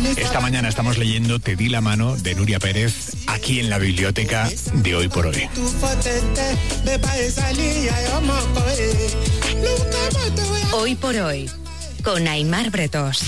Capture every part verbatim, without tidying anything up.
Esta mañana estamos leyendo Te di la mano de Nuria Pérez aquí en la biblioteca de Hoy por Hoy. Hoy por Hoy, con Aimar Bretos.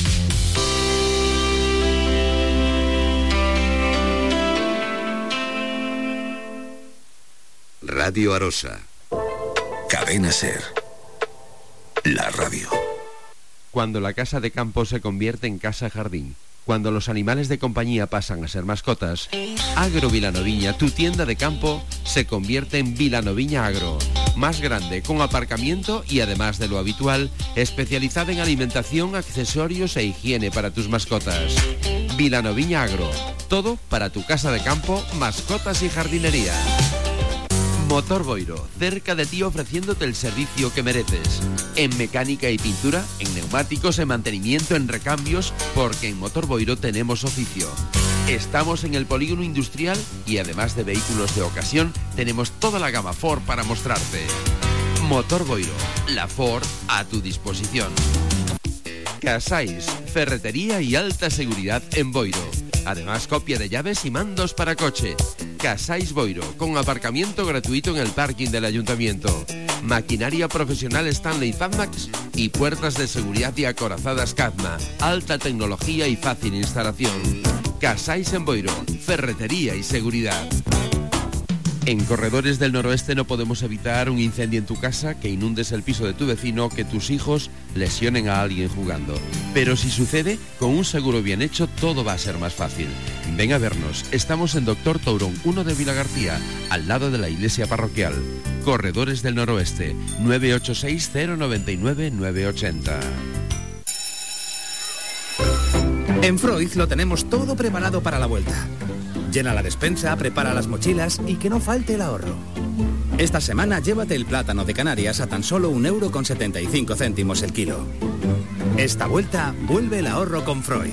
Radio Arosa. Cadena Ser. La radio. Cuando la casa de campo se convierte en casa jardín, cuando los animales de compañía pasan a ser mascotas, Agro Vilanoviña, tu tienda de campo, se convierte en Vilanoviña Agro. Más grande, con aparcamiento y además de lo habitual, especializada en alimentación, accesorios e higiene para tus mascotas. Vilanoviña Agro. Todo para tu casa de campo, mascotas y jardinería. Motor Boiro, cerca de ti ofreciéndote el servicio que mereces. En mecánica y pintura, en neumáticos, en mantenimiento, en recambios, porque en Motor Boiro tenemos oficio. Estamos en el polígono industrial y además de vehículos de ocasión, tenemos toda la gama Ford para mostrarte. Motor Boiro, la Ford a tu disposición. Casais, ferretería y alta seguridad en Boiro. Además, copia de llaves y mandos para coche. Casais Boiro, con aparcamiento gratuito en el parking del ayuntamiento. Maquinaria profesional Stanley Fadmax y puertas de seguridad y acorazadas Cadma. Alta tecnología y fácil instalación. Casais en Boiro, ferretería y seguridad. En Corredores del Noroeste no podemos evitar un incendio en tu casa, que inundes el piso de tu vecino, que tus hijos lesionen a alguien jugando. Pero si sucede, con un seguro bien hecho todo va a ser más fácil. Ven a vernos, estamos en Doctor Tourón uno de Vilagarcía, al lado de la iglesia parroquial. Corredores del Noroeste, nueve ocho seis cero nueve nueve nueve ocho cero. En Freud lo tenemos todo preparado para la vuelta. Llena la despensa, prepara las mochilas y que no falte el ahorro. Esta semana llévate el plátano de Canarias a tan solo un euro con setenta y cinco céntimos el kilo. Esta vuelta vuelve el ahorro con Freud.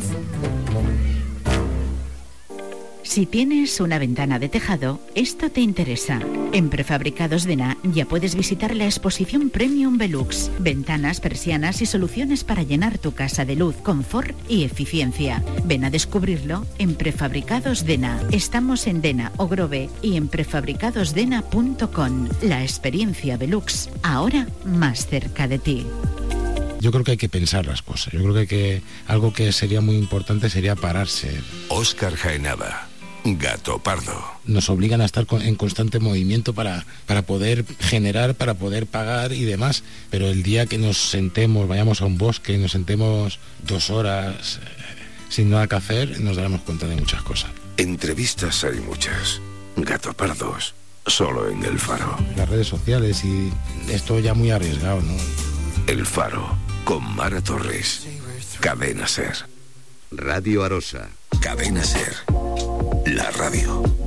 Si tienes una ventana de tejado, esto te interesa. En Prefabricados Dena ya puedes visitar la exposición Premium Velux. Ventanas, persianas y soluciones para llenar tu casa de luz, confort y eficiencia. Ven a descubrirlo en Prefabricados Dena. Estamos en Dena, Ogrove y en prefabricados dena punto com. La experiencia Velux, ahora más cerca de ti. Yo creo que hay que pensar las cosas. Yo creo que, hay que algo que sería muy importante sería pararse. Óscar Jaenada. Gato Pardo. Nos obligan a estar en constante movimiento para, para poder generar, para poder pagar y demás. Pero el día que nos sentemos, vayamos a un bosque, nos sentemos dos horas eh, sin nada que hacer, nos daremos cuenta de muchas cosas. Entrevistas hay muchas. Gato Pardos, solo en El Faro. Las redes sociales y esto ya muy arriesgado, ¿no? El Faro, con Mara Torres. Cadena Ser. Radio Arosa. Cadena Ser. La radio.